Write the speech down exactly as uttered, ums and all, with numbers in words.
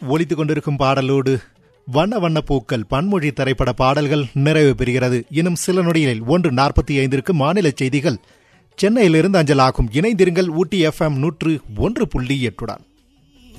ஒலித்துக் கொண்டிருக்கும் பாடலோடு வண்ண வண்ண பூக்கள் பன்மொழி திரைப்பட பாடல்கள் நிறைவு பெறுகிறது. இன்னும் சில நொடிகளில் ஒன்று நாற்பத்தி ஐந்திற்கு மாநில செய்திகள் சென்னையிலிருந்து அஞ்சலாகும். இணைந்திருங்கள் ஊட்டி எஃப் எம் நூற்று ஒன்று புள்ளி எட்டுடன்.